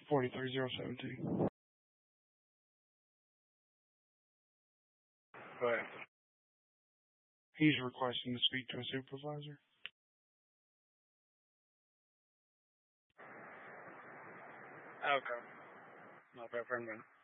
43072. Go ahead. He's requesting to speak to a supervisor. Okay. No, for a minute.